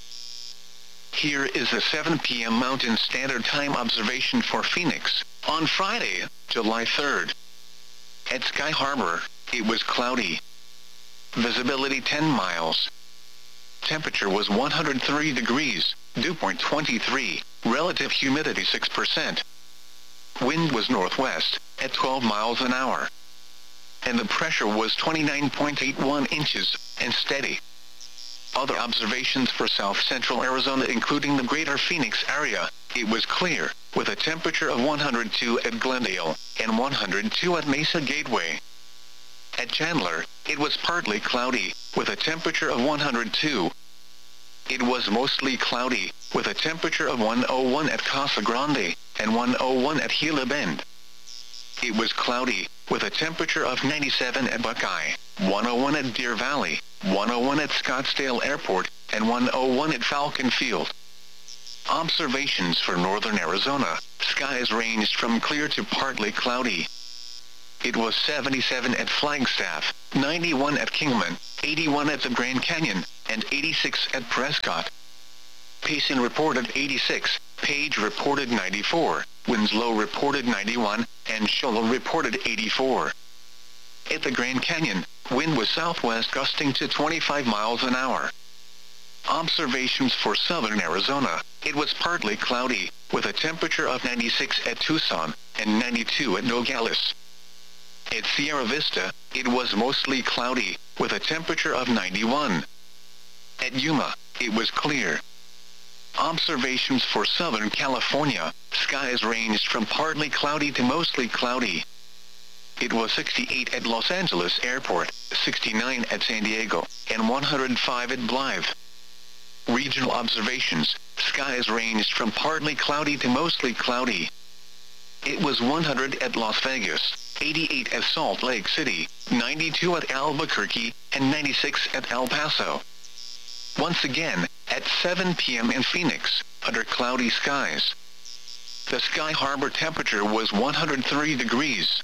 Here is the seven p m Mountain Standard Time observation for Phoenix, on Friday, July third. At Sky Harbor, it was cloudy. Visibility ten miles. Temperature was one hundred three degrees, dew point twenty-three, relative humidity six percent. Wind was northwest, at twelve miles an hour. And the pressure was twenty-nine point eight one inches, and steady. Other observations for South Central Arizona, including the greater Phoenix area, it was clear, with a temperature of one hundred two at Glendale, and one hundred two at Mesa Gateway. At Chandler, it was partly cloudy, with a temperature of one hundred two. It was mostly cloudy, with a temperature of one hundred one at Casa Grande, and one hundred one at Gila Bend. It was cloudy, with a temperature of ninety-seven at Buckeye, one hundred one at Deer Valley, one hundred one at Scottsdale Airport, and one hundred one at Falcon Field. Observations for northern Arizona, skies ranged from clear to partly cloudy. it was seventy-seven at Flagstaff, ninety-one at Kingman, eighty-one at the Grand Canyon, and eighty-six at Prescott. Payson reported eighty-six, Page reported ninety-four, Winslow reported ninety-one, and Shoal reported eighty-four. At the Grand Canyon, wind was southwest gusting to twenty-five miles an hour. Observations for southern Arizona, it was partly cloudy, with a temperature of ninety-six at Tucson, and ninety-two at Nogales. At Sierra Vista, it was mostly cloudy, with a temperature of ninety-one. At Yuma, it was clear. Observations for Southern California, skies ranged from partly cloudy to mostly cloudy. It was sixty-eight at Los Angeles Airport, sixty-nine at San Diego, and one hundred five at Blythe. Regional observations, skies ranged from partly cloudy to mostly cloudy. It was one hundred at Las Vegas, eighty-eight at Salt Lake City, ninety-two at Albuquerque, and ninety-six at El Paso. Once again, at seven p m in Phoenix, under cloudy skies. The Sky Harbor temperature was one hundred three degrees.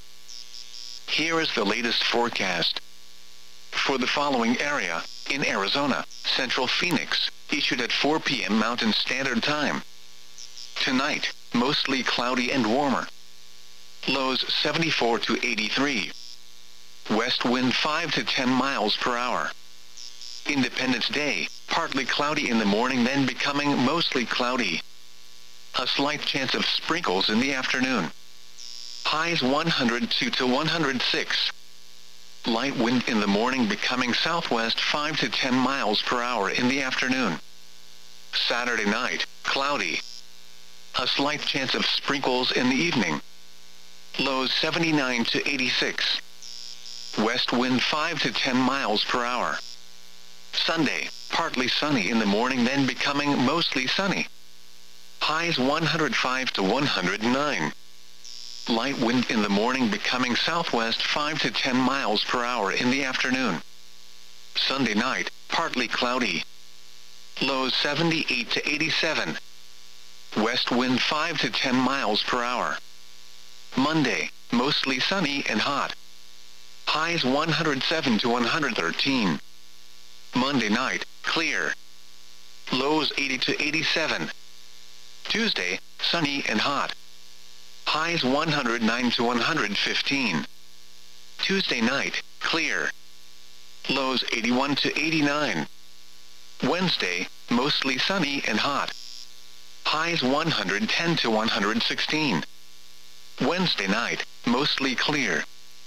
Here is the latest forecast. For the following area, in Arizona, Central Phoenix, issued at four p m Mountain Standard Time. Tonight, mostly cloudy and warmer. Lows seventy-four to eighty-three. West wind five to ten miles per hour. Independence Day, partly cloudy in the morning then becoming mostly cloudy. A slight chance of sprinkles in the afternoon. Highs one hundred two to one hundred six. Light wind in the morning becoming southwest five to ten miles per hour in the afternoon. Saturday night, cloudy. A slight chance of sprinkles in the evening. Lows seventy-nine to eighty-six. West wind five to ten miles per hour. Sunday, partly sunny in the morning then becoming mostly sunny. Highs one hundred five to one hundred nine. Light wind in the morning becoming southwest five to ten miles per hour in the afternoon. Sunday night, partly cloudy. Lows seventy-eight to eighty-seven. West wind five to ten miles per hour. Monday, mostly sunny and hot. Highs one hundred seven to one hundred thirteen. Monday night, clear. Lows eighty to eighty-seven. Tuesday, sunny and hot. Highs one hundred nine to one hundred fifteen. Tuesday night, clear. Lows eighty-one to eighty-nine. Wednesday, mostly sunny and hot. Highs one hundred ten to one hundred sixteen. Wednesday night, mostly clear.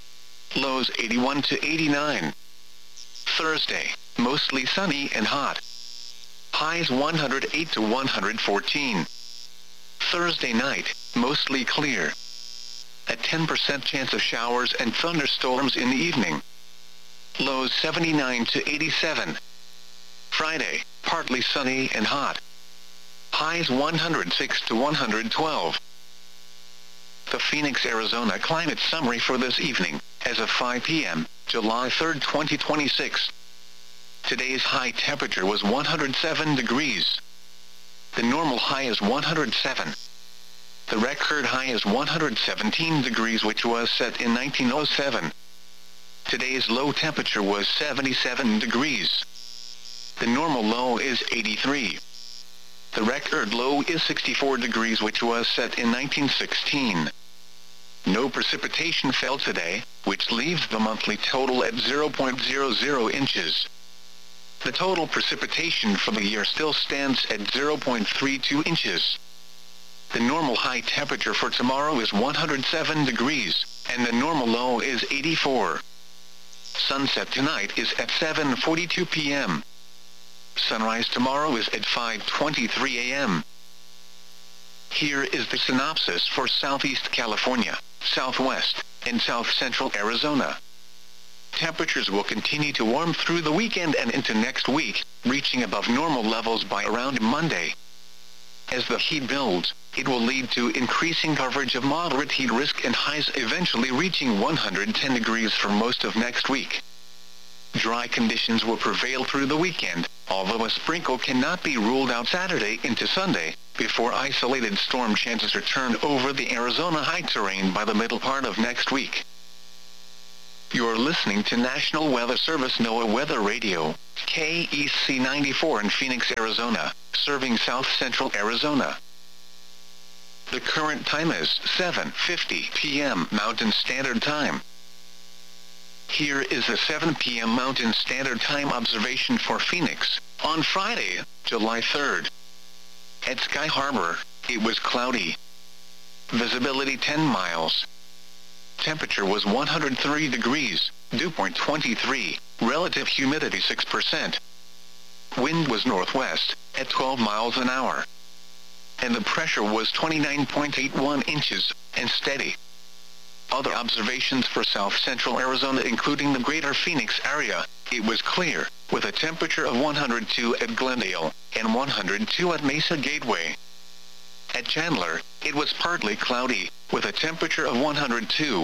Lows eighty-one to eighty-nine. Thursday, mostly sunny and hot. Highs one hundred eight to one hundred fourteen. Thursday night, mostly clear. A ten percent chance of showers and thunderstorms in the evening. Lows seventy-nine to eighty-seven. Friday, partly sunny and hot. Highs one hundred six to one hundred twelve. The Phoenix, Arizona climate summary for this evening, as of five p m, July third, twenty twenty-six. Today's high temperature was one hundred seven degrees. The normal high is one hundred seven. The record high is one hundred seventeen degrees, which was set in nineteen oh seven. Today's low temperature was seventy-seven degrees. The normal low is eighty-three. The record low is sixty-four degrees, which was set in nineteen sixteen. No precipitation fell today, which leaves the monthly total at zero point zero zero inches. The total precipitation for the year still stands at zero point three two inches. The normal high temperature for tomorrow is one hundred seven degrees, and the normal low is eighty-four. Sunset tonight is at seven forty-two p m Sunrise tomorrow is at five twenty-three a m Here is the synopsis for Southeast California, Southwest, and South Central Arizona. Temperatures will continue to warm through the weekend and into next week, reaching above normal levels by around Monday. As the heat builds, it will lead to increasing coverage of moderate heat risk and highs eventually reaching one hundred ten degrees for most of next week. Dry conditions will prevail through the weekend, although a sprinkle cannot be ruled out Saturday into Sunday, before isolated storm chances return over the Arizona high terrain by the middle part of next week. You're listening to National Weather Service NOAA Weather Radio, K E C ninety-four in Phoenix, Arizona, serving south central Arizona. The current time is seven fifty p m Mountain Standard Time. Here is the seven p m Mountain Standard Time observation for Phoenix, on Friday, July third. At Sky Harbor, it was cloudy. Visibility ten miles. Temperature was one hundred three degrees, dew point twenty-three, relative humidity six percent. Wind was northwest, at twelve miles an hour. And the pressure was twenty-nine point eight one inches, and steady. Other observations for south central Arizona including the greater Phoenix area, it was clear, with a temperature of one hundred two at Glendale, and one hundred two at Mesa Gateway. At Chandler, it was partly cloudy, with a temperature of one hundred two.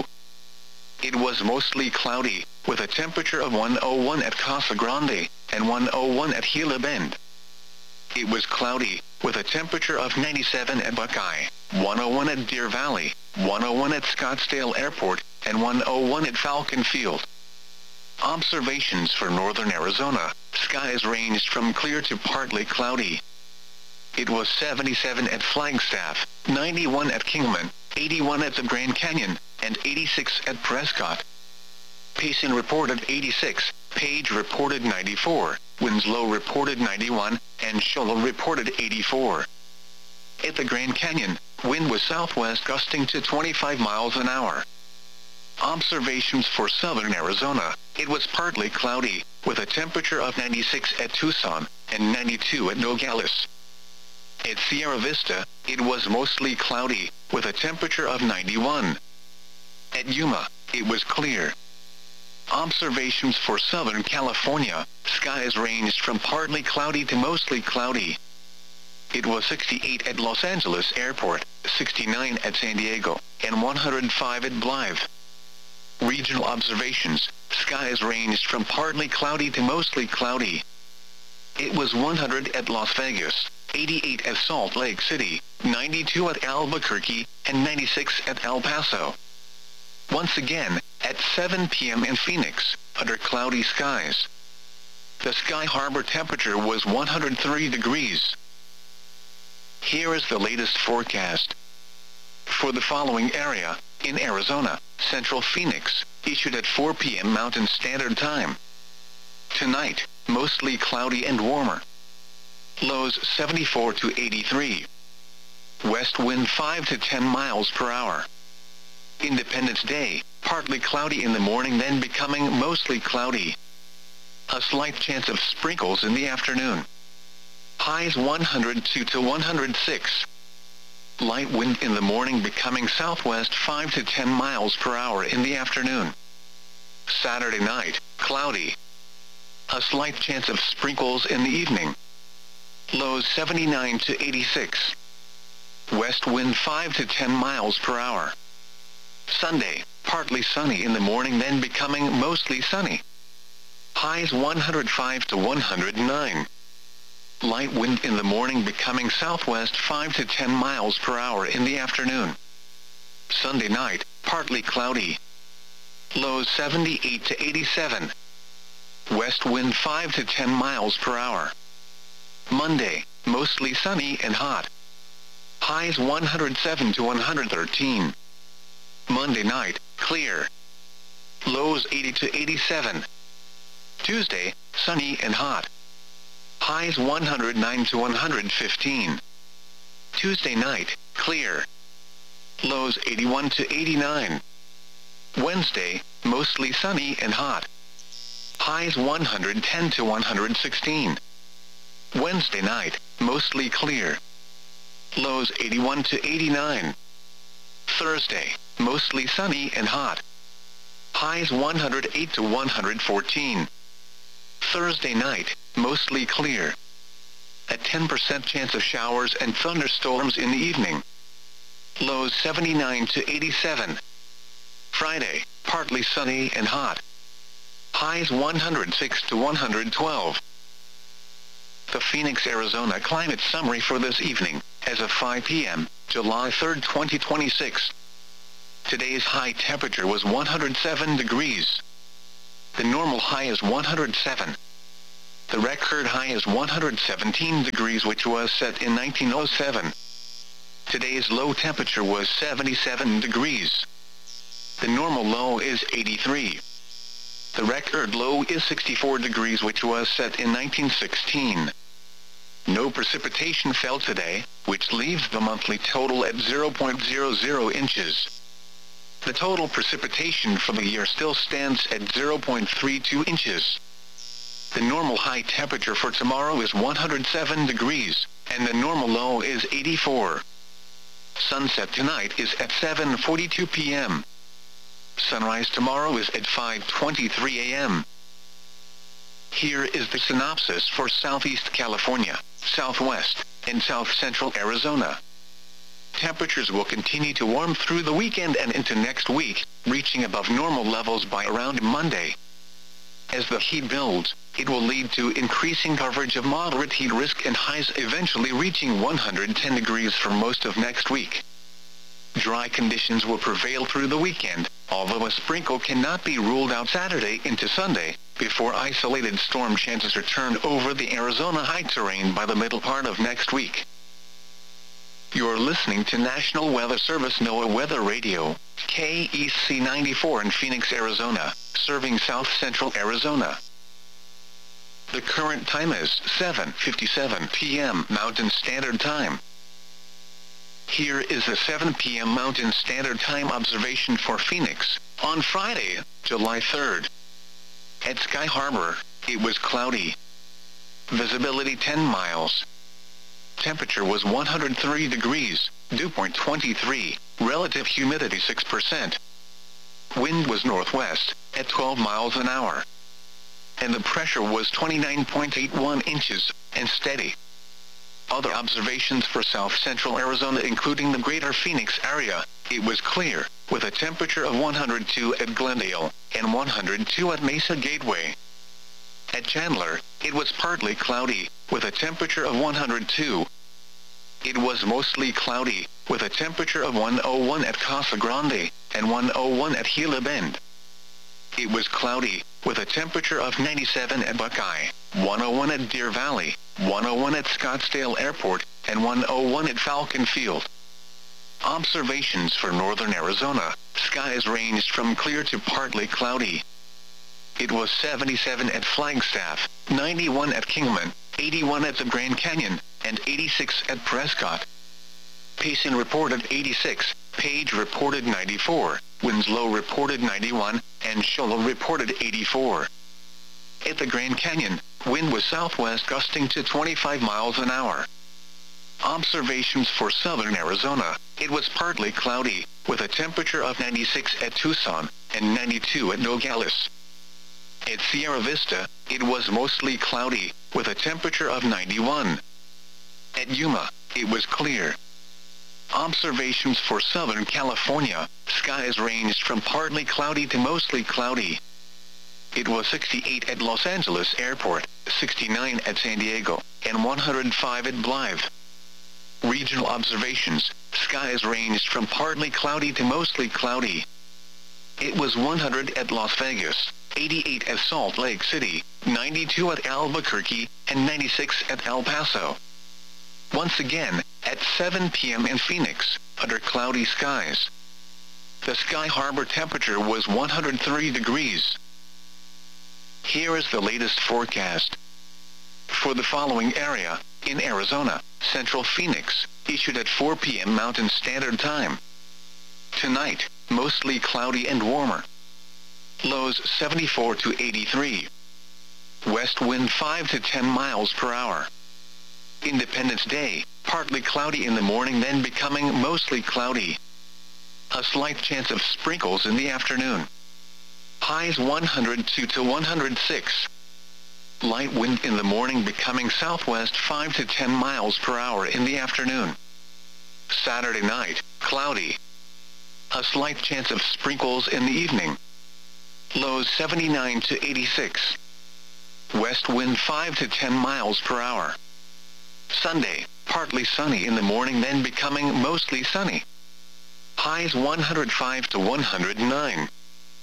It was mostly cloudy, with a temperature of one hundred one at Casa Grande, and one hundred one at Gila Bend. It was cloudy, with a temperature of ninety-seven at Buckeye, one hundred one at Deer Valley, one hundred one at Scottsdale Airport, and one hundred one at Falcon Field. Observations for northern Arizona, skies ranged from clear to partly cloudy. It was seventy-seven at Flagstaff, ninety-one at Kingman, eighty-one at the Grand Canyon, and eighty-six at Prescott. Payson reported eighty-six, Page reported ninety-four, Winslow reported ninety-one, and Shola reported eighty-four. At the Grand Canyon, wind was southwest gusting to twenty-five miles an hour. Observations for southern Arizona, it was partly cloudy, with a temperature of ninety-six at Tucson, and ninety-two at Nogales. At Sierra Vista, it was mostly cloudy, with a temperature of ninety-one. At Yuma, it was clear. Observations for Southern California, skies ranged from partly cloudy to mostly cloudy. It was sixty-eight at Los Angeles Airport, sixty-nine at San Diego, and one hundred five at Blythe. Regional observations, skies ranged from partly cloudy to mostly cloudy. It was one hundred at Las Vegas, eighty-eight at Salt Lake City, ninety-two at Albuquerque, and ninety-six at El Paso. Once again, at seven p m in Phoenix, under cloudy skies. The Sky Harbor temperature was one hundred three degrees. Here is the latest forecast. For the following area, in Arizona, Central Phoenix, issued at four p m Mountain Standard Time. Tonight, mostly cloudy and warmer. Lows seventy-four to eighty-three. West wind five to ten miles per hour. Independence Day, partly cloudy in the morning then becoming mostly cloudy. A slight chance of sprinkles in the afternoon. Highs one hundred two to one hundred six. Light wind in the morning becoming southwest five to ten miles per hour in the afternoon. Saturday night, cloudy. A slight chance of sprinkles in the evening. Lows seventy-nine to eighty-six. West wind five to ten miles per hour. Sunday, partly sunny in the morning then becoming mostly sunny. Highs one hundred five to one hundred nine. Light wind in the morning becoming southwest five to ten miles per hour in the afternoon. Sunday night, partly cloudy. Lows seventy-eight to eighty-seven. West wind five to ten miles per hour. Monday, mostly sunny and hot. Highs one hundred seven to one hundred thirteen. Monday night, clear. Lows eighty to eighty-seven. Tuesday, sunny and hot. Highs one hundred nine to one hundred fifteen. Tuesday night, clear. Lows eighty-one to eighty-nine. Wednesday, mostly sunny and hot. Highs one hundred ten to one hundred sixteen. Wednesday night, mostly clear. Lows eighty-one to eighty-nine. Thursday, mostly sunny and hot. Highs one hundred eight to one hundred fourteen. Thursday night, mostly clear. A ten percent chance of showers and thunderstorms in the evening. Lows seventy-nine to eighty-seven. Friday, partly sunny and hot. Highs one hundred six to one hundred twelve. The Phoenix, Arizona climate summary for this evening, as of five p m, July third, twenty twenty-six. Today's high temperature was one hundred seven degrees. The normal high is one hundred seven. The record high is one hundred seventeen degrees, which was set in nineteen oh seven. Today's low temperature was seventy-seven degrees. The normal low is eighty-three. The record low is sixty-four degrees, which was set in nineteen sixteen. No precipitation fell today, which leaves the monthly total at zero point zero zero inches. The total precipitation for the year still stands at zero point three two inches. The normal high temperature for tomorrow is one hundred seven degrees, and the normal low is eighty-four. Sunset tonight is at seven forty-two p m Sunrise tomorrow is at five twenty-three a m Here is the synopsis for Southeast California, Southwest, and South Central Arizona. Temperatures will continue to warm through the weekend and into next week, reaching above normal levels by around Monday. As the heat builds, it will lead to increasing coverage of moderate heat risk and highs eventually reaching one hundred ten degrees for most of next week. Dry conditions will prevail through the weekend, although a sprinkle cannot be ruled out Saturday into Sunday, before isolated storm chances return over the Arizona high terrain by the middle part of next week. You're listening to National Weather Service NOAA Weather Radio, K E C ninety-four in Phoenix, Arizona, serving South Central Arizona. The current time is seven fifty-seven p m Mountain Standard Time. Here is the seven p m Mountain Standard Time observation for Phoenix, on Friday, July third. At Sky Harbor, it was cloudy. Visibility ten miles. Temperature was one hundred three degrees, dew point twenty-three, relative humidity six percent. Wind was northwest, at twelve miles an hour. And the pressure was twenty-nine point eight one inches, and steady. Other observations for South Central Arizona, including the greater Phoenix area, it was clear, with a temperature of one hundred two at Glendale, and one hundred two at Mesa Gateway. At Chandler, it was partly cloudy, with a temperature of one hundred two. It was mostly cloudy, with a temperature of one hundred one at Casa Grande, and one hundred one at Gila Bend. It was cloudy, with a temperature of ninety-seven at Buckeye, one hundred one at Deer Valley, one hundred one at Scottsdale Airport, and one hundred one at Falcon Field. Observations for northern Arizona, skies ranged from clear to partly cloudy. It was seventy-seven at Flagstaff, ninety-one at Kingman, eighty-one at the Grand Canyon, and eighty-six at Prescott. Payson reported eighty-six, Page reported ninety-four, Winslow reported ninety-one, and Shola reported eighty-four. At the Grand Canyon, wind was southwest gusting to twenty-five miles an hour. Observations for southern Arizona, it was partly cloudy, with a temperature of ninety-six at Tucson, and ninety-two at Nogales. At Sierra Vista, it was mostly cloudy, with a temperature of ninety-one. At Yuma, it was clear. Observations for Southern California, skies ranged from partly cloudy to mostly cloudy. It was sixty-eight at Los Angeles Airport, sixty-nine at San Diego, and one hundred five at Blythe. Regional observations, skies ranged from partly cloudy to mostly cloudy. It was one hundred at Las Vegas, eighty-eight at Salt Lake City, ninety-two at Albuquerque, and ninety-six at El Paso. Once again, at seven p m in Phoenix, under cloudy skies. The Sky Harbor temperature was one hundred three degrees. Here is the latest forecast. For the following area, in Arizona, Central Phoenix, issued at four p m Mountain Standard Time. Tonight, mostly cloudy and warmer. Lows seventy-four to eighty-three. West wind five to ten miles per hour. Independence Day, partly cloudy in the morning, then becoming mostly cloudy. A slight chance of sprinkles in the afternoon. Highs one hundred two to one hundred six. Light wind in the morning, becoming southwest five to ten miles per hour in the afternoon. Saturday night, cloudy. A slight chance of sprinkles in the evening. Lows seventy-nine to eighty-six. West wind five to ten miles per hour. Sunday, partly sunny in the morning, then becoming mostly sunny. Highs one hundred five to one hundred nine.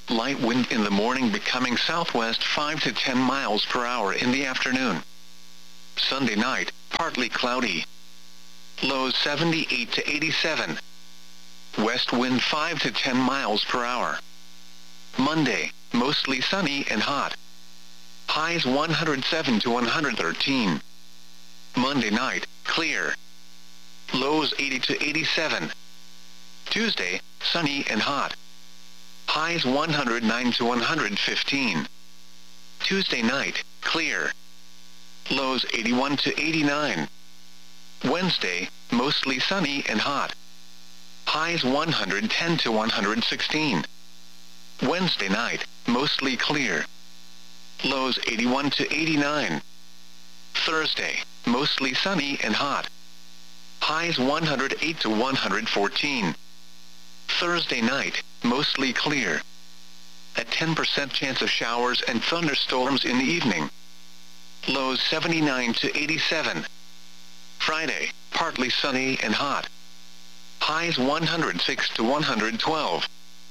Light wind in the morning becoming southwest five to ten miles per hour in the afternoon. Sunday night, partly cloudy. Lows seventy-eight to eighty-seven. West wind five to ten miles per hour. Monday, mostly sunny and hot. Highs one hundred seven to one hundred thirteen. Monday night, clear. Lows eighty to eighty-seven. Tuesday, sunny and hot. Highs one hundred nine to one hundred fifteen. Tuesday night, clear. Lows eighty-one to eighty-nine. Wednesday, mostly sunny and hot. Highs one hundred ten to one hundred sixteen. Wednesday night, mostly clear. Lows eighty-one to eighty-nine. Thursday, mostly sunny and hot. Highs one hundred eight to one hundred fourteen. Thursday night, mostly clear. A ten percent chance of showers and thunderstorms in the evening. Lows seventy-nine to eighty-seven. Friday, partly sunny and hot. Highs one hundred six to one hundred twelve.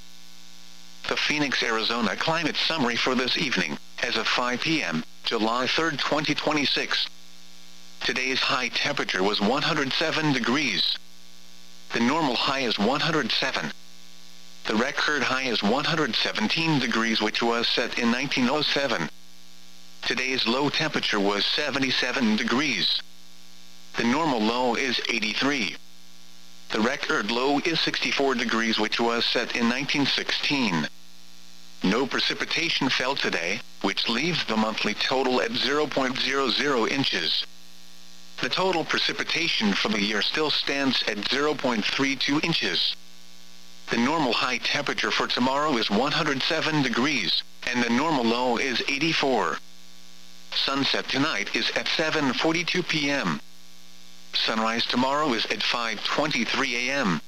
The Phoenix, Arizona climate summary for this evening, as of five p m, July third, twenty twenty-six. Today's high temperature was one hundred seven degrees. The normal high is one hundred seven. The record high is one hundred seventeen degrees, which was set in nineteen oh seven. Today's low temperature was seventy-seven degrees. The normal low is eighty-three. The record low is sixty-four degrees, which was set in nineteen sixteen. No precipitation fell today, which leaves the monthly total at zero point zero zero inches. The total precipitation for the year still stands at zero point three two inches. The normal high temperature for tomorrow is one hundred seven degrees, and the normal low is eighty-four. Sunset tonight is at seven forty-two p m Sunrise tomorrow is at five twenty-three a m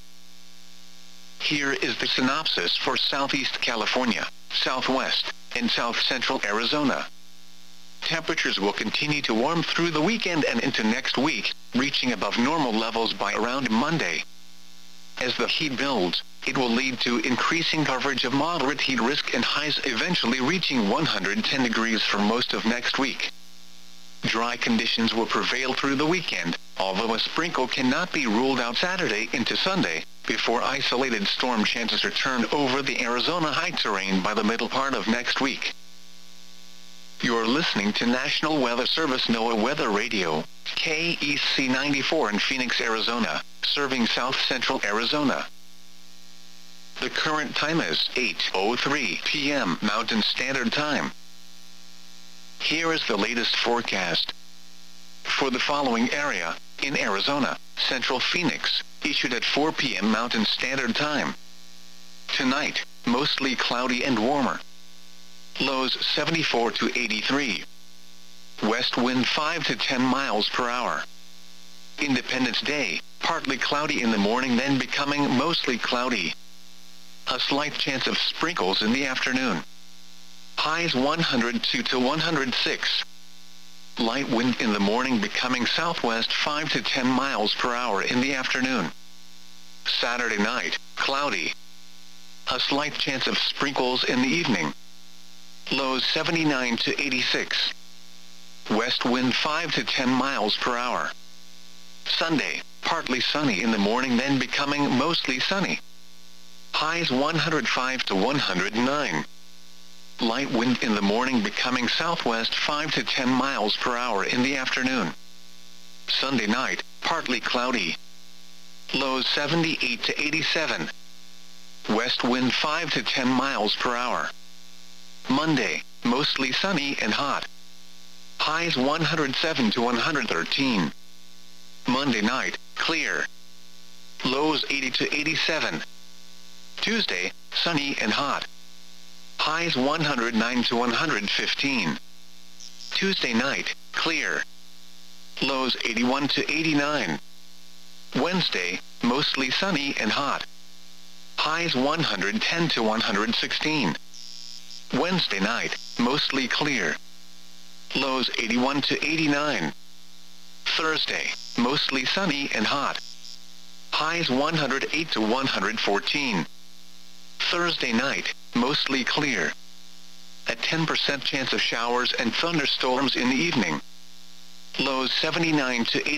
Here is the synopsis for Southeast California, Southwest, and South Central Arizona. Temperatures will continue to warm through the weekend and into next week, reaching above normal levels by around Monday. As the heat builds, it will lead to increasing coverage of moderate heat risk and highs eventually reaching one hundred ten degrees for most of next week. Dry conditions will prevail through the weekend, although a sprinkle cannot be ruled out Saturday into Sunday, before isolated storm chances return over the Arizona high terrain by the middle part of next week. You're listening to National Weather Service NOAA Weather Radio, K E C ninety-four in Phoenix, Arizona, serving South Central Arizona. The current time is eight oh three p m Mountain Standard Time. Here is the latest forecast. For the following area, in Arizona, Central Phoenix, issued at four p m Mountain Standard Time. Tonight, mostly cloudy and warmer. Lows seventy-four to eighty-three. West wind five to ten miles per hour. Independence Day, partly cloudy in the morning, then becoming mostly cloudy. A slight chance of sprinkles in the afternoon. Highs one hundred two to one hundred six. Light wind in the morning becoming southwest five to ten miles per hour in the afternoon. Saturday night, cloudy. A slight chance of sprinkles in the evening. Lows seventy-nine to eighty-six. West wind five to ten miles per hour. Sunday, partly sunny in the morning, then becoming mostly sunny. Highs one hundred five to one hundred nine. Light wind in the morning becoming southwest five to ten miles per hour in the afternoon. Sunday night, partly cloudy. Lows seventy-eight to eighty-seven. West wind five to ten miles per hour. Monday, mostly sunny and hot. Highs one hundred seven to one hundred thirteen. Monday night, clear. Lows eighty to eighty-seven. Tuesday, sunny and hot. Highs one hundred nine to one hundred fifteen. Tuesday night, clear. Lows eighty-one to eighty-nine. Wednesday, mostly sunny and hot. Highs one hundred ten to one hundred sixteen. Wednesday night, mostly clear. Lows eighty-one to eighty-nine. Thursday, mostly sunny and hot. Highs one hundred eight to one hundred fourteen. Thursday night, mostly clear. A ten percent chance of showers and thunderstorms in the evening. Lows seventy-nine to eighty.